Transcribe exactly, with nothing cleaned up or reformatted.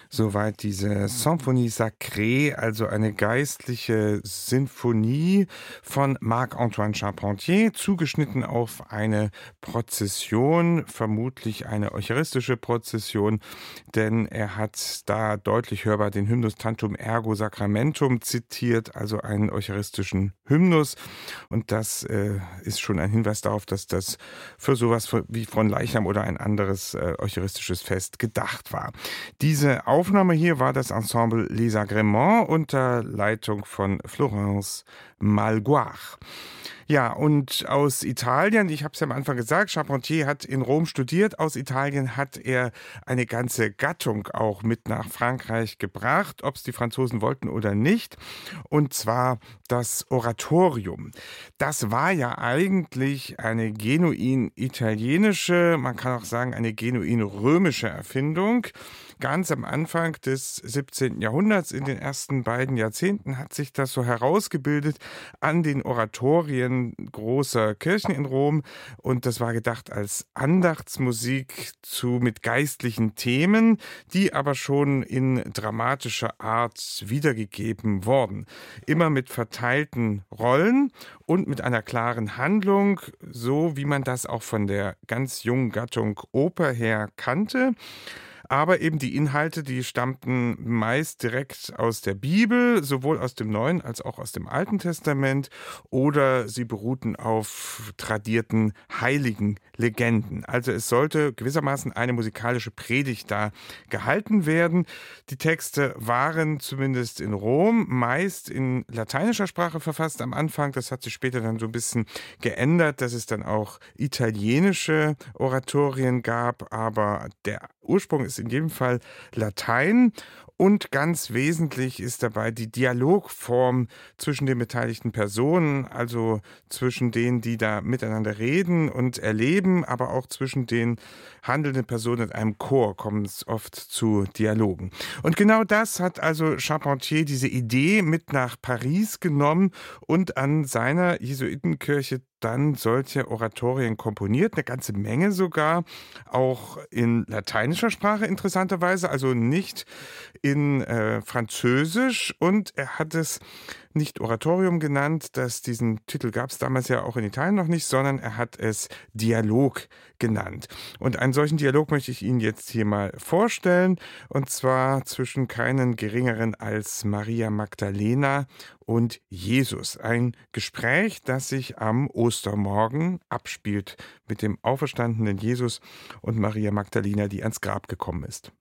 Soweit diese Symphonie Sacrée, also eine geistliche Sinfonie von Marc-Antoine Charpentier, zugeschnitten auf eine Prozession, vermutlich eine eucharistische Prozession, denn er hat da deutlich hörbar den Hymnus Tantum Ergo Sacramentum zitiert, also einen eucharistischen Hymnus. Und das äh, ist schon ein Hinweis darauf, dass das für sowas wie Fronleichnam oder ein anderes äh, eucharistisches Fest gedacht war. Diese Aufnahme hier war das Ensemble Les Agréments unter Leitung von Florence Malgoire. Ja, und aus Italien, ich habe es ja am Anfang gesagt, Charpentier hat in Rom studiert. Aus Italien hat er eine ganze Gattung auch mit nach Frankreich gebracht, ob es die Franzosen wollten oder nicht. Und zwar das Oratorium. Das war ja eigentlich eine genuin italienische, man kann auch sagen eine genuin römische Erfindung. Ganz am Anfang des siebzehnten Jahrhunderts, in den ersten beiden Jahrzehnten, hat sich das so herausgebildet an den Oratorien großer Kirchen in Rom. Und das war gedacht als Andachtsmusik zu, mit geistlichen Themen, die aber schon in dramatischer Art wiedergegeben wurden. Immer mit verteilten Rollen und mit einer klaren Handlung, so wie man das auch von der ganz jungen Gattung Oper her kannte. Aber eben die Inhalte, die stammten meist direkt aus der Bibel, sowohl aus dem Neuen als auch aus dem Alten Testament, oder sie beruhten auf tradierten heiligen Legenden. Also es sollte gewissermaßen eine musikalische Predigt da gehalten werden. Die Texte waren zumindest in Rom meist in lateinischer Sprache verfasst am Anfang. Das hat sich später dann so ein bisschen geändert, dass es dann auch italienische Oratorien gab, aber der Ursprung ist in jedem Fall Latein. Und ganz wesentlich ist dabei die Dialogform zwischen den beteiligten Personen, also zwischen denen, die da miteinander reden und erleben, aber auch zwischen den handelnden Personen in einem Chor kommt es oft zu Dialogen. Und genau das hat also Charpentier, diese Idee, mit nach Paris genommen und an seiner Jesuitenkirche dann solche Oratorien komponiert, eine ganze Menge sogar, auch in lateinischer Sprache interessanterweise, also nicht in äh, Französisch, und er hat es nicht Oratorium genannt, das, diesen Titel gab es damals ja auch in Italien noch nicht, sondern er hat es Dialog genannt. Und einen solchen Dialog möchte ich Ihnen jetzt hier mal vorstellen, und zwar zwischen keinen geringeren als Maria Magdalena und Jesus. Ein Gespräch, das sich am Ostermorgen abspielt mit dem auferstandenen Jesus und Maria Magdalena, die ans Grab gekommen ist.